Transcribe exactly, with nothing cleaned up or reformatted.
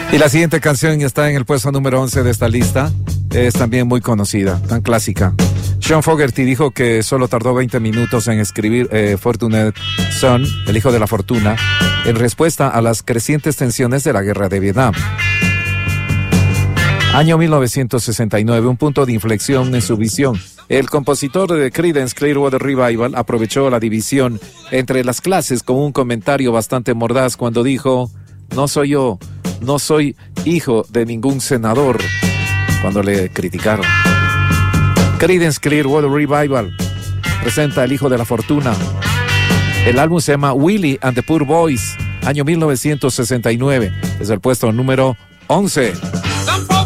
Y la siguiente canción está en el puesto número once de esta lista. Es también muy conocida, tan clásica. Sean Fogerty dijo que solo tardó veinte minutos en escribir eh, Fortunate Son, el hijo de la fortuna, en respuesta a las crecientes tensiones de la guerra de Vietnam. Año mil novecientos sesenta y nueve, un punto de inflexión en su visión. El compositor de Creedence Clearwater Revival aprovechó la división entre las clases con un comentario bastante mordaz cuando dijo: no soy yo, no soy hijo de ningún senador, cuando le criticaron. Creedence Clearwater Revival presenta El hijo de la fortuna. El álbum se llama Willie and the Poor Boys, año mil novecientos sesenta y nueve. Es el puesto número once.